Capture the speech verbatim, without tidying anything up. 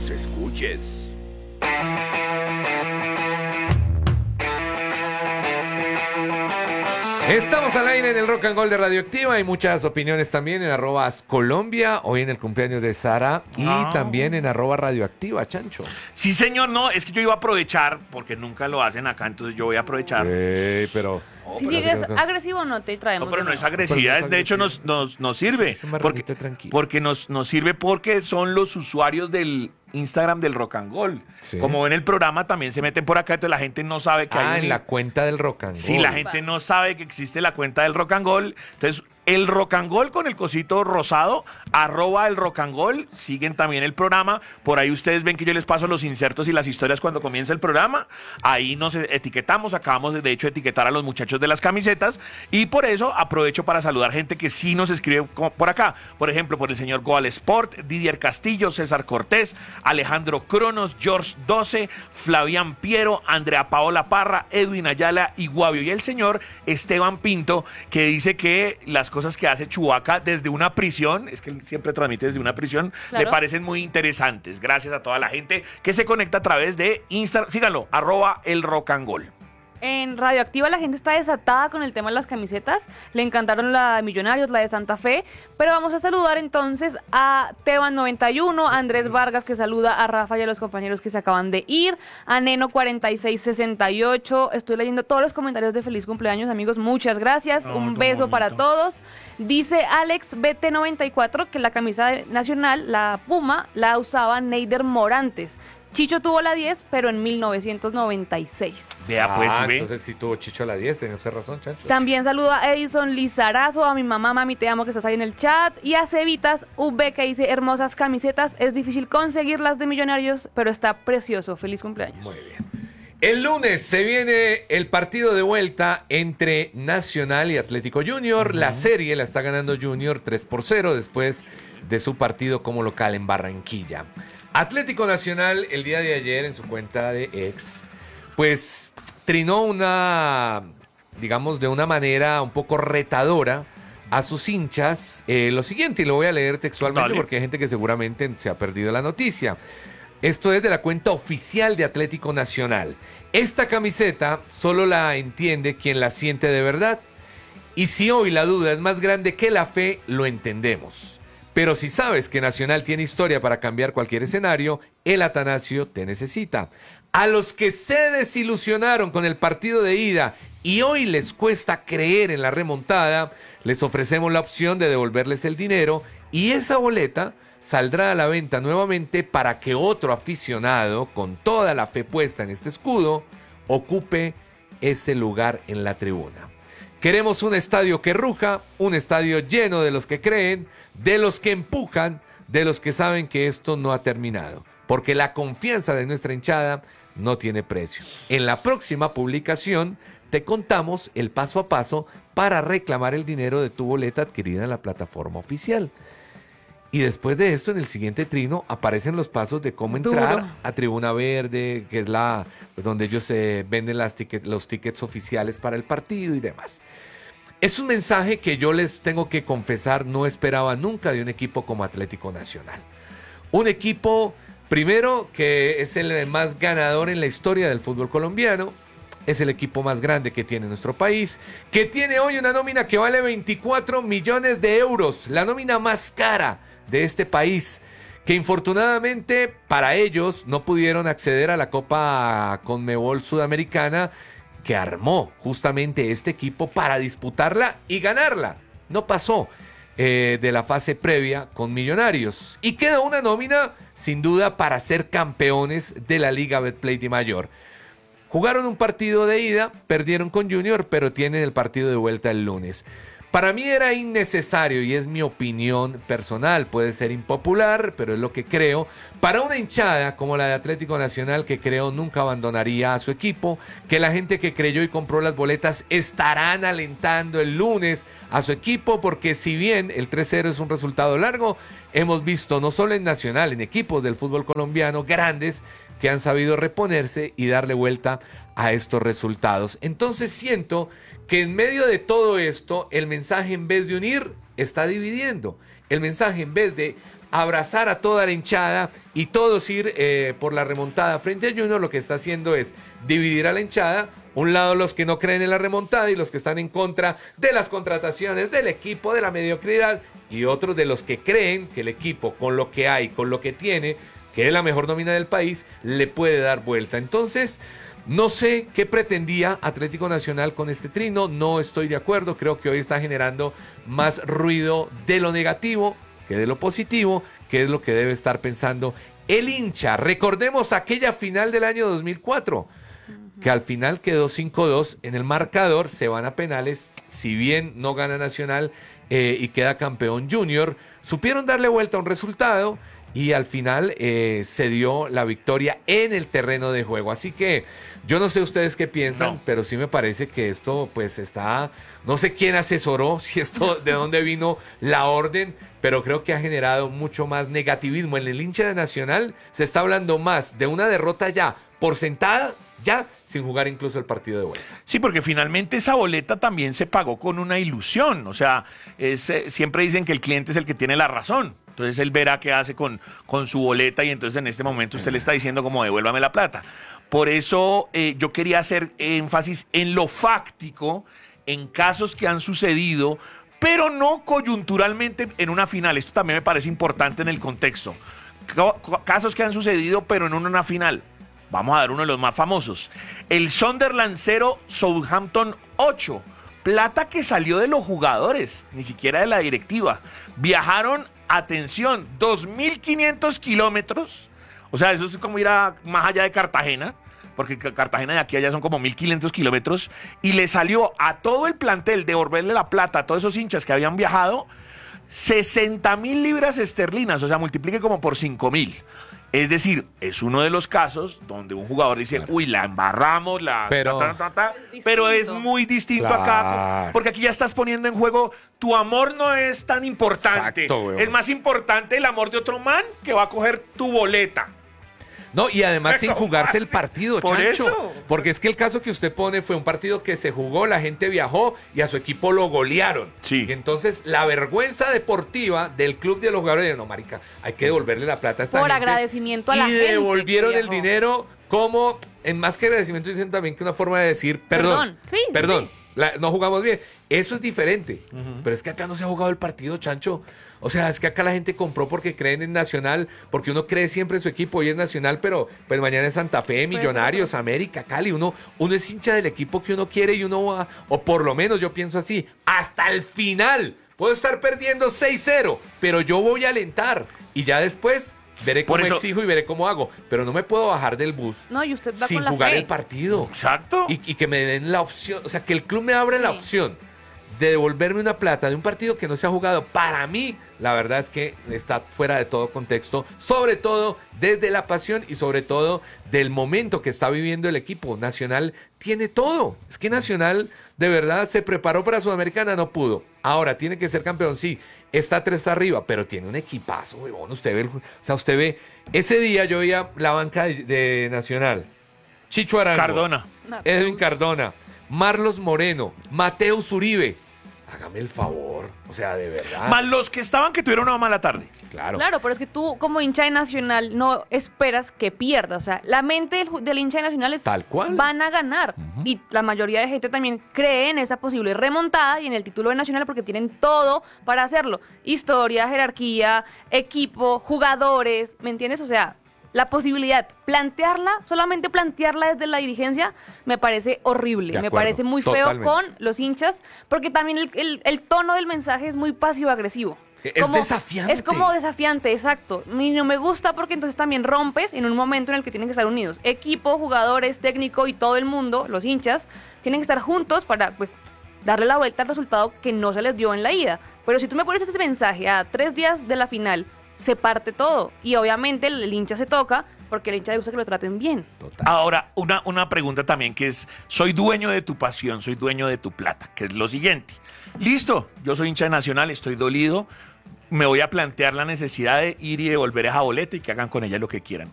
nos escuches. Estamos al aire en el Rock and Gold de Radioactiva. Hay muchas opiniones también en arroba Colombia, hoy en el cumpleaños de Sara, y No. también en arroba Radioactiva, Chancho. Sí, señor, no, es que yo iba a aprovechar, porque nunca lo hacen acá, entonces yo voy a aprovechar. Eh, pero... Si sigues agresivo, no te traemos. No, pero no de es nuevo. agresividad, Pero no es de hecho agresivo. nos, nos, nos sirve. Es un Porque, barrilito tranquilo. porque nos, nos sirve porque son los usuarios del Instagram del Rock and Gold. Sí. Como ven el programa, también se meten por acá, entonces la gente no sabe que Ah, hay en un- la cuenta del Rock and Sí, Gold. la gente no sabe que existe la cuenta del Rock and Gold. Entonces, el Rock and Gold con el cosito rosado, arroba el Rock and Gold, siguen también el programa. Por ahí ustedes ven que yo les paso los insertos y las historias cuando comienza el programa. Ahí nos etiquetamos, acabamos de, de hecho etiquetar a los muchachos de las camisetas. Y por eso aprovecho para saludar gente que sí nos escribe co- por acá. Por ejemplo, por el señor Goal Sport, Didier Castillo, César Cortés, Alejandro Cronos, George doce, Flavián Piero, Andrea Paola Parra, Edwin Ayala y Guavio. Y el señor Esteban Pinto, que dice que las cosas que hace Chewbacca desde una prisión, es que él siempre transmite desde una prisión, Claro. le parecen muy interesantes. Gracias a toda la gente que se conecta a través de Instagram. Síganlo, arroba el Rock and Gold. En Radioactiva la gente está desatada con el tema de las camisetas. Le encantaron la de Millonarios, la de Santa Fe. Pero vamos a saludar entonces a Teban noventa y uno, a Andrés Vargas, que saluda a Rafa y a los compañeros que se acaban de ir, a Neno cuarenta y seis sesenta y ocho. Estoy leyendo todos los comentarios de feliz cumpleaños, amigos. Muchas gracias. Oh, Un qué beso bonito. para todos. Dice Alex B T noventa y cuatro que la camisa de- nacional, la Puma, la usaba Neider Morantes. Chicho tuvo la diez, pero en mil novecientos noventa y seis. Vea, pues, Ah, ¿ve? entonces sí tuvo Chicho a la diez, tenía usted razón, Chancho. También saludo a Edison Lizarazo, a mi mamá, mami, te amo, que estás ahí en el chat. Y a Cevitas V, que dice, hermosas camisetas, es difícil conseguirlas de Millonarios, pero está precioso. Feliz cumpleaños. Muy bien. El lunes se viene el partido de vuelta entre Nacional y Atlético Junior. La serie la está ganando Junior tres por cero después de su partido como local en Barranquilla. Atlético Nacional el día de ayer en su cuenta de ex, pues trinó una, digamos, de una manera un poco retadora a sus hinchas eh, lo siguiente, y lo voy a leer textualmente Dale. porque hay gente que seguramente se ha perdido la noticia. Esto es de la cuenta oficial de Atlético Nacional. Esta camiseta solo la entiende quien la siente de verdad. Y si hoy la duda es más grande que la fe, lo entendemos. Pero si sabes que Nacional tiene historia para cambiar cualquier escenario, el Atanasio te necesita. A los que se desilusionaron con el partido de ida y hoy les cuesta creer en la remontada, les ofrecemos la opción de devolverles el dinero y esa boleta saldrá a la venta nuevamente para que otro aficionado, con toda la fe puesta en este escudo, ocupe ese lugar en la tribuna. Queremos un estadio que ruja, un estadio lleno de los que creen, de los que empujan, de los que saben que esto no ha terminado, porque la confianza de nuestra hinchada no tiene precio. En la próxima publicación te contamos el paso a paso para reclamar el dinero de tu boleta adquirida en la plataforma oficial. Y después de esto, en el siguiente trino, aparecen los pasos de cómo entrar Duro. a Tribuna Verde, que es la pues, donde ellos eh, venden las ticket, los tickets oficiales para el partido y demás. Es un mensaje que yo les tengo que confesar, no esperaba nunca de un equipo como Atlético Nacional. Un equipo, primero, que es el más ganador en la historia del fútbol colombiano, es el equipo más grande que tiene nuestro país, que tiene hoy una nómina que vale veinticuatro millones de euros, la nómina más cara de este país, que infortunadamente para ellos no pudieron acceder a la Copa Conmebol Sudamericana que armó justamente este equipo para disputarla y ganarla. No pasó eh, de la fase previa con Millonarios y queda una nómina sin duda para ser campeones de la Liga Betplay de Mayor. Jugaron un partido de ida, perdieron con Junior, pero tienen el partido de vuelta el lunes. Para mí era innecesario, y es mi opinión personal, puede ser impopular, pero es lo que creo, para una hinchada como la de Atlético Nacional, que creo nunca abandonaría a su equipo, que la gente que creyó y compró las boletas estarán alentando el lunes a su equipo, porque si bien el tres cero es un resultado largo, hemos visto no solo en Nacional, en equipos del fútbol colombiano grandes que han sabido reponerse y darle vuelta a estos resultados. Entonces siento que en medio de todo esto, el mensaje en vez de unir, está dividiendo. El mensaje en vez de abrazar a toda la hinchada y todos ir eh, por la remontada frente a Junior. Lo que está haciendo es dividir a la hinchada. Un lado los que no creen en la remontada y los que están en contra de las contrataciones del equipo, de la mediocridad, y otros de los que creen que el equipo, con lo que hay, con lo que tiene, que es la mejor nómina del país, le puede dar vuelta. Entonces, no sé qué pretendía Atlético Nacional con este trino, no estoy de acuerdo, creo que hoy está generando más ruido de lo negativo que de lo positivo, que es lo que debe estar pensando el hincha. Recordemos aquella final del año dos mil cuatro, que al final quedó cinco dos en el marcador, se van a penales, si bien no gana Nacional eh, y queda campeón Junior, supieron darle vuelta a un resultado y al final eh, se dio la victoria en el terreno de juego. Así que yo no sé ustedes qué piensan, No. pero sí me parece que esto pues está, no sé quién asesoró, si esto de dónde vino la orden, pero creo que ha generado mucho más negativismo. En el hincha de Nacional se está hablando más de una derrota ya por sentada, ya sin jugar incluso el partido de vuelta. Sí, porque finalmente esa boleta también se pagó con una ilusión. O sea, es, eh, siempre dicen que el cliente es el que tiene la razón. Entonces él verá qué hace con, con su boleta y entonces en este momento usted le está diciendo como devuélvame la plata. Por eso eh, yo quería hacer énfasis en lo fáctico, en casos que han sucedido, pero no coyunturalmente en una final. Esto también me parece importante en el contexto. Co- co- casos que han sucedido, pero no en una final. Vamos a dar uno de los más famosos. El Sunderland cero, Southampton ocho. Plata que salió de los jugadores, ni siquiera de la directiva. Viajaron, atención, dos mil quinientos kilómetros. O sea, eso es como ir a, más allá de Cartagena, porque Cartagena de aquí a allá son como mil quinientos kilómetros. Y le salió a todo el plantel devolverle la plata a todos esos hinchas que habían viajado, sesenta mil libras esterlinas. O sea, multiplique como por cinco mil. Es decir, es uno de los casos donde un jugador dice, Claro. uy, la embarramos, la Pero- ta, ta, ta, ta, Es pero es distinto. muy distinto Claro. acá, porque aquí ya estás poniendo en juego, tu amor no es tan importante. Exacto, weón. Es más importante el amor de otro man que va a coger tu boleta. No, y además sin ¿Cómo jugarse el así? partido, Por Chancho. eso. Porque es que el caso que usted pone fue un partido que se jugó, la gente viajó y a su equipo lo golearon. Sí. Y entonces la vergüenza deportiva del club de los jugadores de no, marica, hay que devolverle la plata a esta Por gente. agradecimiento a la y gente que devolvieron el viajó. dinero como, en más que agradecimiento, dicen también que una forma de decir, perdón, Perdón, sí, perdón, sí. la- no jugamos bien. Eso es diferente. Pero es que acá no se ha jugado el partido, Chancho. O sea, es que acá la gente compró porque creen en Nacional, porque uno cree siempre en su equipo, hoy es Nacional, pero pues mañana es Santa Fe, Pues, Millonarios, América, Cali. Uno, uno es hincha del equipo que uno quiere y uno va, o por lo menos yo pienso así, hasta el final. Puedo estar perdiendo seis cero, pero yo voy a alentar y ya después veré Por cómo eso- exijo y veré cómo hago. Pero no me puedo bajar del bus No, y usted va sin con la jugar fe. el partido. Exacto. Y, y que me den la opción, o sea, que el club me abra la Sí. opción de devolverme una plata de un partido que no se ha jugado. Para mí, la verdad es que está fuera de todo contexto, sobre todo desde la pasión y sobre todo del momento que está viviendo el equipo. Nacional tiene todo. Es que Nacional de verdad se preparó para Sudamericana, no pudo. Ahora tiene que ser campeón, sí. Está tres arriba, pero tiene un equipazo, huevón. Usted ve, el- o sea, usted ve, ese día yo veía la banca de, de Nacional. Chicho Arango. Cardona. No, Edwin Cardona, Marlos Moreno, Mateus Uribe. Hágame el favor, o sea, de verdad. Más los que estaban que tuvieron una mala tarde. Claro. Claro, pero es que tú como hincha de Nacional no esperas que pierda. O sea, la mente del, ju- del hincha de Nacional es Tal cual. van a ganar. Ujú. Y la mayoría de gente también cree en esa posible remontada y en el título de Nacional porque tienen todo para hacerlo. Historia, jerarquía, equipo, jugadores, ¿me entiendes? O sea, la posibilidad, plantearla, solamente plantearla desde la dirigencia, me parece horrible. De Me acuerdo, parece muy feo totalmente. con los hinchas porque también el, el- el tono del mensaje es muy pasivo-agresivo. Es desafiante. Es como desafiante, exacto. Y no me gusta porque entonces también rompes en un momento en el que tienen que estar unidos. Equipo, jugadores, técnico y todo el mundo, los hinchas, tienen que estar juntos para pues darle la vuelta al resultado que no se les dio en la ida. Pero si tú me pones ese mensaje a tres días de la final, se parte todo. Y obviamente el, el hincha se toca porque el hincha le gusta que lo traten bien. Total. Ahora, una, una pregunta también que es, soy dueño de tu pasión, soy dueño de tu plata, que es lo siguiente. Listo, yo soy hincha de Nacional, estoy dolido, me voy a plantear la necesidad de ir y devolver esa boleta y que hagan con ella lo que quieran.